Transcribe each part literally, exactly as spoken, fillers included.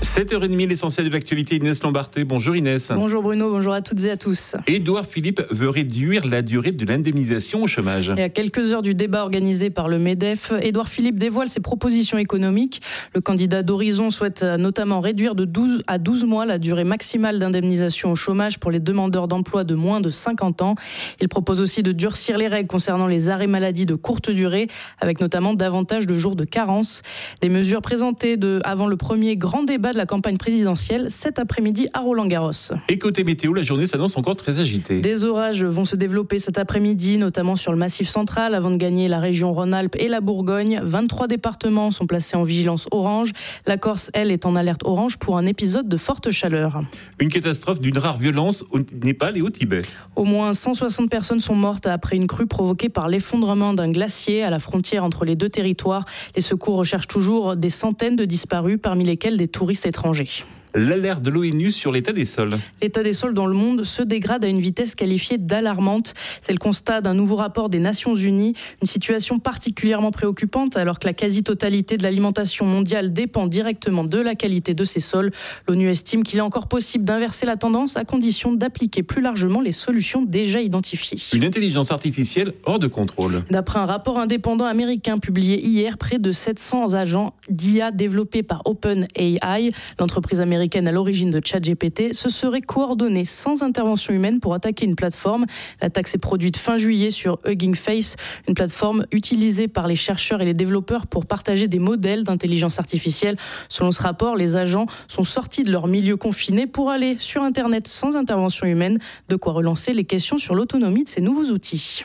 sept heures trente, l'essentiel de l'actualité, Inès Lambarté. Bonjour Inès. Bonjour Bruno, bonjour à toutes et à tous. Édouard Philippe veut réduire la durée de l'indemnisation au chômage. Et à quelques heures du débat organisé par le MEDEF, Édouard Philippe dévoile ses propositions économiques. Le candidat d'Horizon souhaite notamment réduire de douze à douze mois la durée maximale d'indemnisation au chômage pour les demandeurs d'emploi de moins de cinquante ans. Il propose aussi de durcir les règles concernant les arrêts maladie de courte durée, avec notamment davantage de jours de carence. Des mesures présentées de, avant le premier grand débat de la campagne présidentielle cet après-midi à Roland-Garros. Et côté météo, la journée s'annonce encore très agitée. Des orages vont se développer cet après-midi, notamment sur le Massif central, avant de gagner la région Rhône-Alpes et la Bourgogne. vingt-trois départements sont placés en vigilance orange. La Corse, elle, est en alerte orange pour un épisode de forte chaleur. Une catastrophe d'une rare violence au Népal et au Tibet. Au moins cent soixante personnes sont mortes après une crue provoquée par l'effondrement d'un glacier à la frontière entre les deux territoires. Les secours recherchent toujours des centaines de disparus, parmi lesquels des touristes étrangers. L'alerte de l'ONU sur l'état des sols. L'état des sols dans le monde se dégrade à une vitesse qualifiée d'alarmante. C'est le constat d'un nouveau rapport des Nations Unies. Une situation particulièrement préoccupante alors que la quasi-totalité de l'alimentation mondiale dépend directement de la qualité de ces sols. L'ONU estime qu'il est encore possible d'inverser la tendance à condition d'appliquer plus largement les solutions déjà identifiées. Une intelligence artificielle hors de contrôle. D'après un rapport indépendant américain publié hier, près de sept cents agents d'I A développés par OpenAI, l'entreprise américaine américaine à l'origine de ChatGPT, se serait coordonnée sans intervention humaine pour attaquer une plateforme. L'attaque s'est produite fin juillet sur Hugging Face, une plateforme utilisée par les chercheurs et les développeurs pour partager des modèles d'intelligence artificielle. Selon ce rapport, les agents sont sortis de leur milieu confiné pour aller sur Internet sans intervention humaine, de quoi relancer les questions sur l'autonomie de ces nouveaux outils.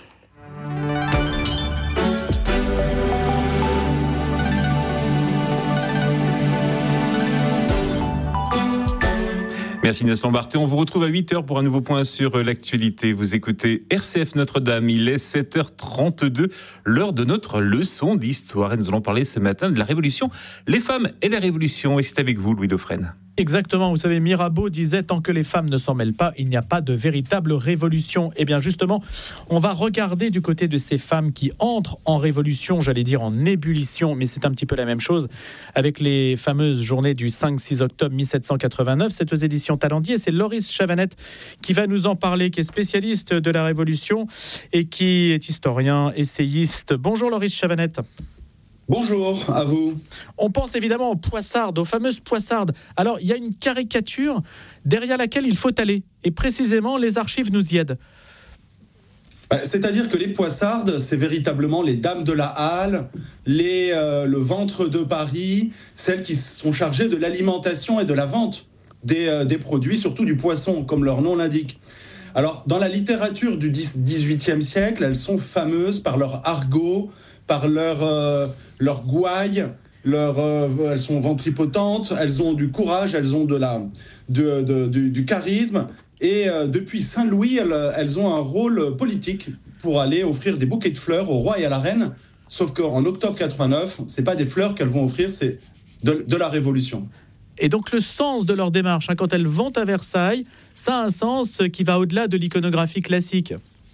Merci Inès Lambarté. On vous retrouve à huit heures pour un nouveau point sur l'actualité. Vous écoutez R C F Notre-Dame. Il est sept heures trente-deux, l'heure de notre leçon d'histoire. Et nous allons parler ce matin de la Révolution. Les femmes et la Révolution. Et c'est avec vous, Louis Dauphren. Exactement, vous savez, Mirabeau disait « Tant que les femmes ne s'en mêlent pas, il n'y a pas de véritable révolution ». Eh bien justement, on va regarder du côté de ces femmes qui entrent en révolution, j'allais dire en ébullition, mais c'est un petit peu la même chose avec les fameuses journées du cinq six octobre mille sept cent quatre-vingt-neuf. C'est aux éditions Talendier, c'est Loris Chavanette qui va nous en parler, qui est spécialiste de la Révolution et qui est historien, essayiste. Bonjour Loris Chavanette. Bonjour à vous. On pense évidemment aux poissardes, aux fameuses poissardes. Alors, il y a une caricature derrière laquelle il faut aller. Et précisément, les archives nous y aident. C'est-à-dire que les poissardes, c'est véritablement les dames de la halle, les, euh, le ventre de Paris, celles qui sont chargées de l'alimentation et de la vente des, euh, des produits, surtout du poisson, comme leur nom l'indique. Alors, dans la littérature du dix-huitième siècle, elles sont fameuses par leur argot, par leur, euh, leur gouaille, leur, euh, elles sont ventripotentes, elles ont du courage, elles ont de la, de, de, du, du charisme. Et euh, depuis Saint-Louis, elles, elles ont un rôle politique pour aller offrir des bouquets de fleurs au roi et à la reine. Sauf qu'en octobre quatre-vingt-neuf, ce n'est pas des fleurs qu'elles vont offrir, c'est de, de la Révolution. Et donc le sens de leur démarche, hein, quand elles vont à Versailles, ça a un sens qui va au-delà de l'iconographie classique.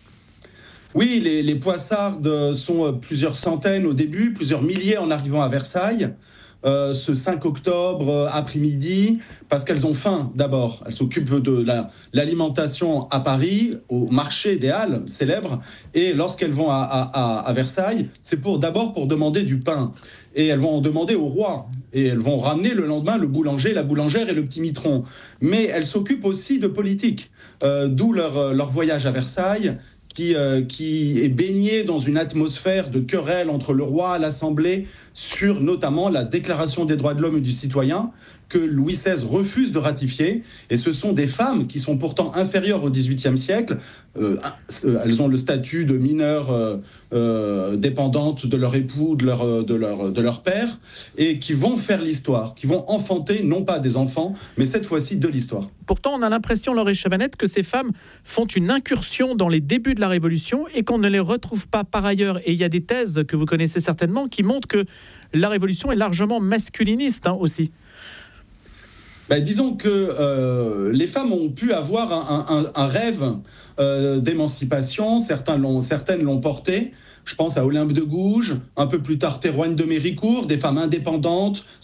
Oui, les, les poissardes sont plusieurs centaines au début, plusieurs milliers en arrivant à Versailles, euh, ce cinq octobre euh, après-midi, parce qu'elles ont faim d'abord. Elles s'occupent de la, l'alimentation à Paris, au marché des Halles célèbre, et lorsqu'elles vont à, à, à Versailles, c'est pour, d'abord pour demander du pain. Et elles vont en demander au roi. Et elles vont ramener le lendemain le boulanger, la boulangère et le petit mitron. Mais elles s'occupent aussi de politique, euh, d'où leur, leur voyage à Versailles, Qui, euh, qui est baigné dans une atmosphère de querelle entre le roi et l'Assemblée sur notamment la Déclaration des droits de l'homme et du citoyen que Louis seize refuse de ratifier. Et ce sont des femmes qui sont pourtant inférieures au dix-huitième siècle. Euh, elles ont le statut de mineures euh, euh, dépendantes de leur époux, de leur, de, leur, de leur père, et qui vont faire l'histoire, qui vont enfanter non pas des enfants, mais cette fois-ci de l'histoire. Pourtant, on a l'impression, Laure Chavanette, que ces femmes font une incursion dans les débuts de la Révolution et qu'on ne les retrouve pas par ailleurs. Et il y a des thèses que vous connaissez certainement qui montrent que la Révolution est largement masculiniste hein, aussi. Ben, disons que euh, les femmes ont pu avoir un, un, un rêve euh, d'émancipation. Certains l'ont, certaines l'ont porté. Je pense à Olympe de Gouges, un peu plus tard Théroigne de Méricourt, des femmes indépendantes,